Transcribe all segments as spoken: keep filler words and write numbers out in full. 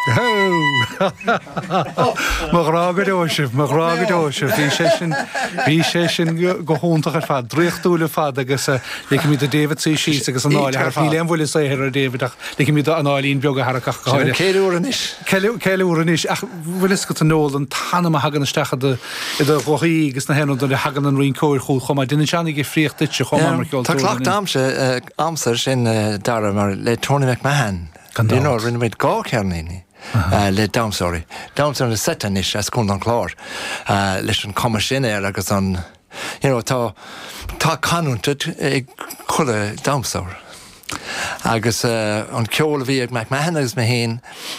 Marrágadóisih marrágadóisih bhí sé sin bhí sé sin go húntaach ar fad dríochtúla fad agus le mí a David sí sí agus an náil ar fíléon bhfuil sé ar David ach le mí an náilín beag a Harach Céúranis Ceúranis ach bhfuil is go an nóil an tanna hagan istecha de roií agus na henú de hagan an rion cóir chuú chumá duine seannig fríocht duite chumá mar ceol. Tá clacht amse amsar sin dara mar le Tony McMahon. You know, rinne mit gá cearnaí. Uh, le damsóí. Damsóí na setanis as cún an chlár uh, leis an comma sin ar agus an you know, tá tá canúntad ag chuile damsóir. Agus uh, an ceola bhí ag McMahon agus me héin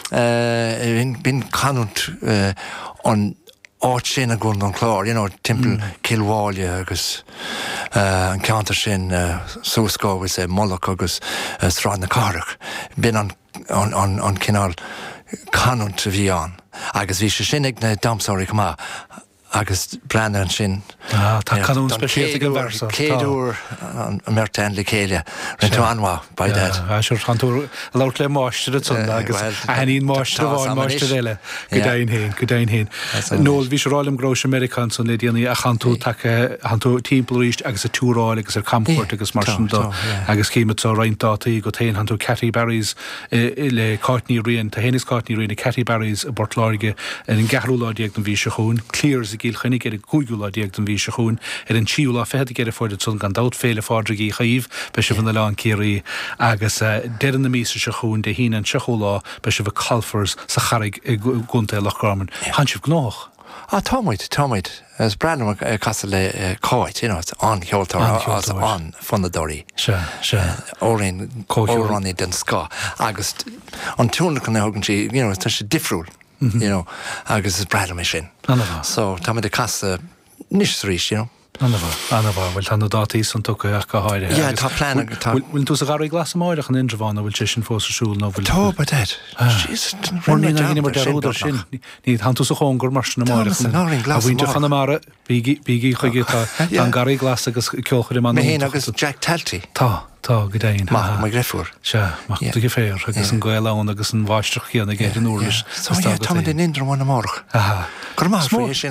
uh, bin canúnt uh, an áit sin a gún an chlár, you know, timppel mm. Kilwáile agus uh, an ceantar sin uh, súscógus é Moloch agus uh, Srán na Carach. Bin an an an an cinál canúnt a bhí an. Agus bhí sé sin ag na damsóirí cumá agus breanna an sin. Ah, tá canún speisialta go bharsa. Céadúr an mertain le céile. Rinne anhá, by that. Ah, sure, chantúr lát le máiste tún agus a henín máiste bháin máiste eile. Go daon héin, go daon héin. Nóil bhí sé rálim grós American son le déanaí a chantú take chantú timppla agus a túráil agus ar camport agus mar sin do agus cíime tá reintátaí go taon chantú Cathy Barry's le Courtney Rian, tá héananis Courtney Rian Cathy Barry's a Bortláige in gahrúláideag don bhí se chun, clears a gíl chunig ar a gúiúláideag don bhí se chun ar an tíúlá feiad géidir fáidir tún gan dát féile fádraí chaíomh be se bhna lán céirí agus dean na mísa se chun de híine an seolá be se bh calfars sa charig gúnta lechráman. Han sibh gnách. Ah, támuid, támuid. As Brandon casa le cáit, you know, it's on heoltar as on fundadóí. Se, se. Órainn óránaí den scá. Agus an túna chun hagann si, you know, tá sé difriúil. Mm-hmm. You know, agus is Brandon sin. So, tá de casa níos rís, you know. Anna Anna bhfuil tá dátaí san tucha ach go háide. Yeah, tá plan bhfuil tú a garí glas amáideach an indrabhána bhfuil sé sin fósasúil nó bhfuil. Tá ba dead. Rúna ní mar deúdar sin. Ní han tú sa chóngur mar sin amáideach. A bhíonn chana mara bígí chuige tá an garí glas agus ceolchuir man. Mé agus Jack Talty. Tá. Tá go daon má greifúr se má go féir agus an gáilán agus an bhaisteach chéanna géidir núris tá den indramháin amach chu má sin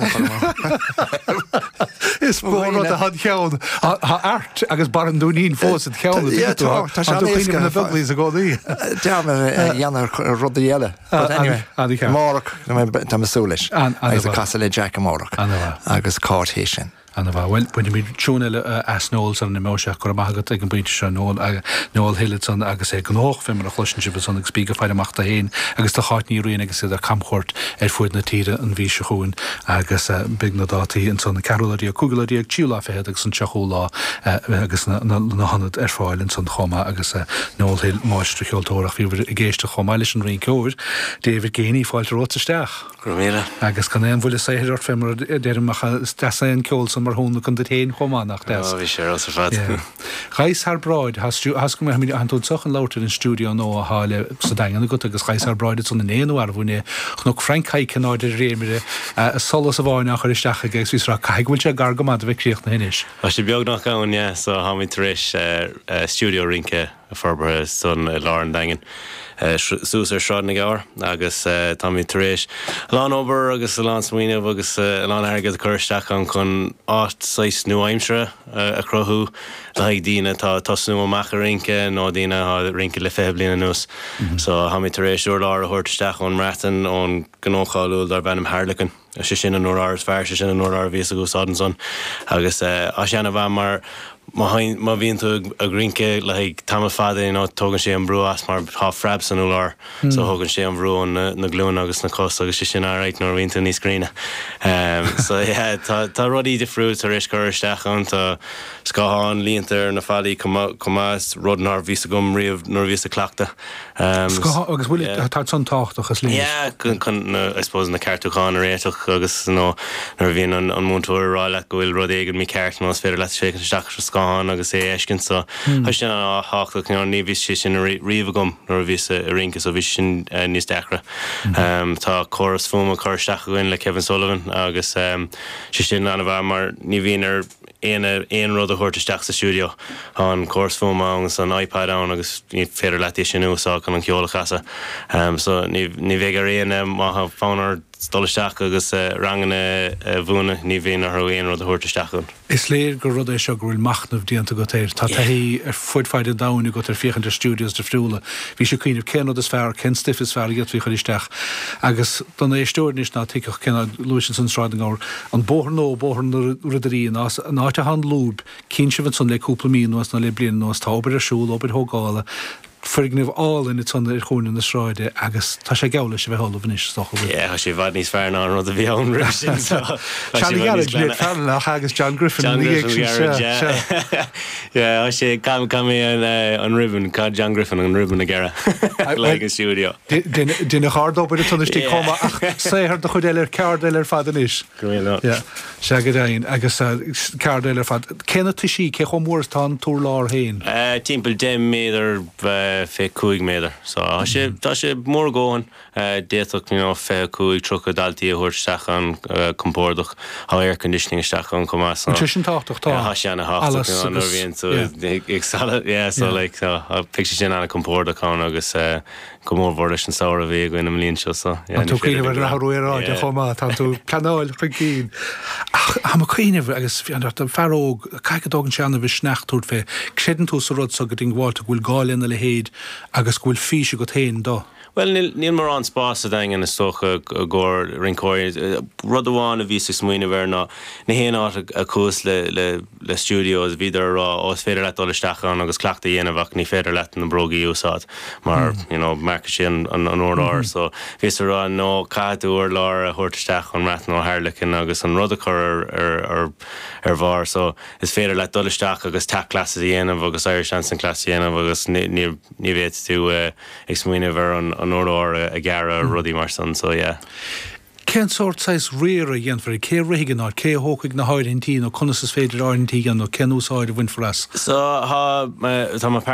Is mó a had cheann Tá art agus bar an dúnín fós cheanna na bhelís a gádaí Dear dhéanar rudaí eile Márach tá masúlis agus a casa le Jack amach agus cáirthééis sin. Anna bhfuil buine mí trúna as nóil san na móiseach chu amagad ag an bríte se nóil nóil héile san agus é gnách fé mar a chluisin si san ag spíga fáile amachta héin agus tá cháitní rion agus iad a camchort ar fuid na tíre an bhí se chuún agus big na dátaí an san na carolaí a cúgalaí ag tíúlá féhead agus san teúlá agus na hanad ar fáil in san chomá agus nóil héil máistre cheoltóireach bhí i ggéiste chomáile an rion ceir David Gainey fáilte rótaisteach. Agus gan éon bhfuil sé ar fémar déirmacha an ceol san mar húnna chun de téin chománach des. Oh, bhí sé as a fad. Chais har braid, has tú has go mé an tú soch an látar in stúdio nó a háile sa dagan go agus chais har braid son na éanú ar bhúne chnog Frank Haiken áidir réimire a solas a bháinach ar isteach a gus vísra caihúil sé gargamad a bhícríocht na hinis. Tá sé beag nach gain, yeah, so ha mi taréis studio rinke a forbar son Lauren Dangan. Súsar srád na gáir agus tá mí taréis lán obair agus lán smuoineh agus lán airgad chuirteach an chun áit seis nó aimsre a crothú le ag díine tá tasnú amach a rinke nó díine há rinke le fé bliana nús. So ha mí taréis úr lá a thuirteach ón mreatan ón gnócháúil ar bhenim háirlachan. sé sin an nóir áras fear, sé sin an nóir ára bhí a go sádan son agus á seanna bheith mar má bhíonn tú a grinke le ag tam fada nó tógann sé an brú as mar há freib san úlár so thugann sé an bhrú na glún agus na cos agus sé sin áráit nó bhíonn tú níos scríne. So tá rudí de friúd a rééis chuiristeach an tá scáán líontar na fadaí comás rudnar ví a gom riomh nó ví a cleachta. Agus bhfuil tá san táchtach as líon? Yeah, chun I suppose na ceartúcháin a réiteach agus nó nar bhíon an múntúir ráile go bhfuil rud éigean mí ceart más féidir le sé isteach scáán agus é éiscin so ha sin á háach ná ní bhís sin riomh gom nó bhí a rinke so bhí sin níos dechra. Tá choras fuma chuirteach goin le Kevin Sullivan agus sé sin anna bheith mar ní bhíon ar éana éon rud a thuirteteach sa studio an córas fuma agus an iPad an agus ní féidir leat sin úsá an an ceola chasa. Um, so ní ní bheith ar éana maithe fánar stolisteach agus uh, rangana uh, bhúna ní bhíon ar éon rud a thuirteteach an. Is léir gur rud é seo gur bhfuil machnamh díanta go téir. Tá taí ar fuidfeid an dána go ar fiochantar studios de friúla. Bhí sé cuioineh cén is fearr, cén stiff is fearr iad bhí chuisteach. Agus don é stúirnis ná tuiceach cinna Luis an Strading áir an bóthar nó bóthar rudarí an áte han lúb cín se bhain son le cúpla míon nuas na le blian nuas tá obair arsúil, obair thógála. Fergnimh all in it on the corn in the stride agus tá sé geala sé bheith hall bhanis stocha. Yeah, tá sé bhd níos fearr ná rud a bhí an rusin. Charlie Garrett le fellach agus John Griffin John Griffin yeah. Yeah, sé cam cam an an ribbon cá John Griffin an ribbon na gera. Like in studio. Dina hard obair tunnistí comma ach séhar do chudelir cardéir fadan is. Yeah. Se go dain agus cardéir fad. Kenna tú sí ce chum mór tá túr lár hain. Eh timppel dem méidir fé cúig méidir. So sé tá sé mór góin déach ní fé cúig tro a daltaí a thuirteach an compórdach há air conditioning isteach an comá. Tuisin táach tá. Tá sé na háach an bhíonn so ag sala yeah so like so picture sin anna compórdach an agus go mór bhór leis an saoir a bhí go ina mlíonn seo so. An tú cuioineh ar rathróid a chomá tá tú canáil chuigín. Ach ha ma cuioineh agus bhí an fearóg caiicedógan seanna bhí sneachtúirt fé chéan tú sa rud so go dtín gháilte bhfuil gáilíonna le héad agus bhfuil físe go tain dó. Well, níl mar an spása daingen is stocha gór rincóir rud amháin a bhí sa smuoine bhar ná na héana áit a cús le le le studios bhíidir rá os féidir leit dolisteach an agus cleachta dhéanamhach ní féidir leit na brógaí úsáid mar you know marca sin an an ordáir so bhís rá nó cadúir lár a thuirteteach an reat nó hairlicin agus an rud a chur ar ar ar bhar so is féidir leit dolisteach agus teach classes dhéanamh agus Irish dancing class dhéanamh agus ní ní bhéit tú ag smuoine bhar an an ordáir a gara rudí mar san, so yeah. Cén sort sais réir a dhéanfar cé rigan á cé hócaigh na háirintí nó conas is féidir áirintí gan nó cén úsáid a bhain for us. So ha tá